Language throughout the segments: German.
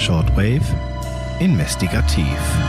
Shortwave Investigativ.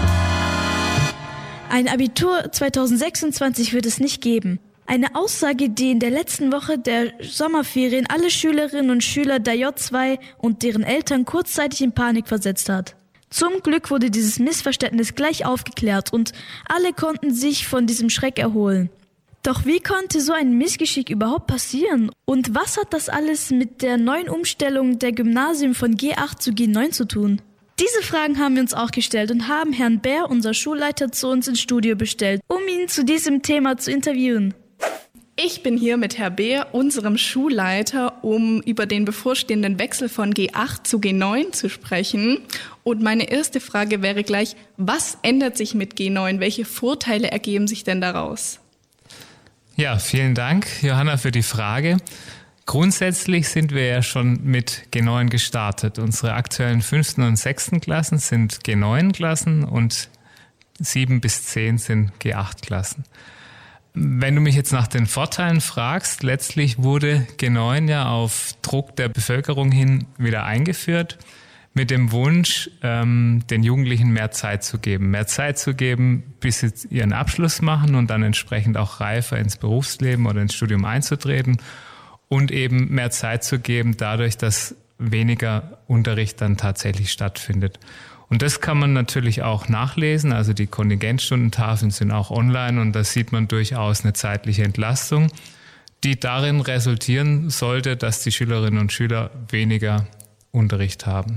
Ein Abitur 2026 wird es nicht geben. Eine Aussage, die in der letzten Woche der Sommerferien alle Schülerinnen und Schüler der J2 und deren Eltern kurzzeitig in Panik versetzt hat. Zum Glück wurde dieses Missverständnis gleich aufgeklärt und alle konnten sich von diesem Schreck erholen. Doch wie konnte so ein Missgeschick überhaupt passieren? Und was hat das alles mit der neuen Umstellung der Gymnasien von G8 zu G9 zu tun? Diese Fragen haben wir uns auch gestellt und haben Herrn Bär, unser Schulleiter, zu uns ins Studio bestellt, um ihn zu diesem Thema zu interviewen. Ich bin hier mit Herrn Beer, unserem Schulleiter, um über den bevorstehenden Wechsel von G8 zu G9 zu sprechen. Und meine erste Frage wäre gleich, was ändert sich mit G9? Welche Vorteile ergeben sich denn daraus? Ja, vielen Dank, Johanna, für die Frage. Grundsätzlich sind wir ja schon mit G9 gestartet. Unsere aktuellen 5. und 6. Klassen sind G9-Klassen und 7 bis 10 sind G8-Klassen. Wenn du mich jetzt nach den Vorteilen fragst, letztlich wurde G9 ja auf Druck der Bevölkerung hin wieder eingeführt, mit dem Wunsch, den Jugendlichen mehr Zeit zu geben. Mehr Zeit zu geben, bis sie ihren Abschluss machen und dann entsprechend auch reifer ins Berufsleben oder ins Studium einzutreten und eben mehr Zeit zu geben, dadurch, dass weniger Unterricht dann tatsächlich stattfindet. Und das kann man natürlich auch nachlesen, also die Kontingentstundentafeln sind auch online und da sieht man durchaus eine zeitliche Entlastung, die darin resultieren sollte, dass die Schülerinnen und Schüler weniger Unterricht haben.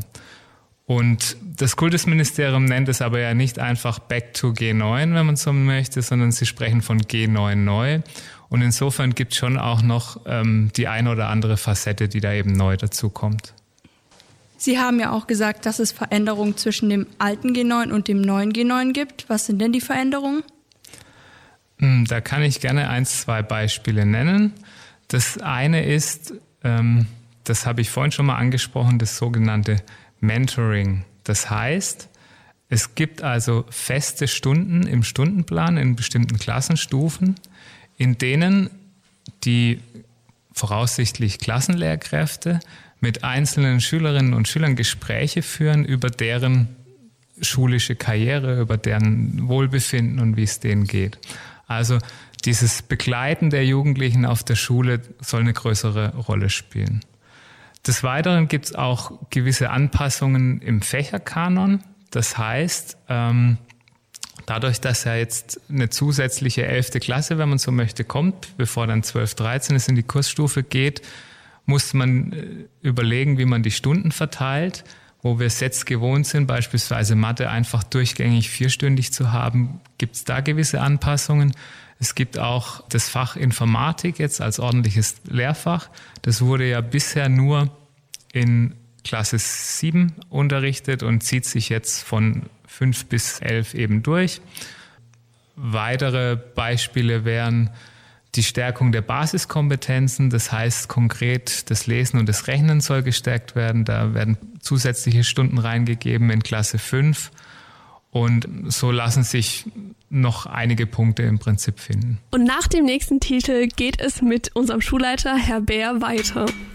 Und das Kultusministerium nennt es aber ja nicht einfach Back to G9, wenn man so möchte, sondern sie sprechen von G9 neu. Und insofern gibt es schon auch noch die eine oder andere Facette, die da eben neu dazu kommt. Sie haben ja auch gesagt, dass es Veränderungen zwischen dem alten G9 und dem neuen G9 gibt. Was sind denn die Veränderungen? Da kann ich gerne 2 Beispiele nennen. Das eine ist, das habe ich vorhin schon mal angesprochen, das sogenannte Mentoring. Das heißt, es gibt also feste Stunden im Stundenplan in bestimmten Klassenstufen, in denen die voraussichtlich Klassenlehrkräfte mit einzelnen Schülerinnen und Schülern Gespräche führen über deren schulische Karriere, über deren Wohlbefinden und wie es denen geht. Also dieses Begleiten der Jugendlichen auf der Schule soll eine größere Rolle spielen. Des Weiteren gibt es auch gewisse Anpassungen im Fächerkanon. Das heißt, dadurch, dass ja jetzt eine zusätzliche 11. Klasse, wenn man so möchte, kommt, bevor dann 12, 13 es in die Kursstufe geht, muss man überlegen, wie man die Stunden verteilt, wo wir es jetzt gewohnt sind, beispielsweise Mathe einfach durchgängig 4-stündig zu haben, gibt es da gewisse Anpassungen. Es gibt auch das Fach Informatik jetzt als ordentliches Lehrfach. Das wurde ja bisher nur in Klasse 7 unterrichtet und zieht sich jetzt von 5 bis 11 eben durch. Weitere Beispiele wären die Stärkung der Basiskompetenzen, das heißt konkret, das Lesen und das Rechnen soll gestärkt werden. Da werden zusätzliche Stunden reingegeben in Klasse 5 und so lassen sich noch einige Punkte im Prinzip finden. Und nach dem nächsten Titel geht es mit unserem Schulleiter Herr Bär weiter.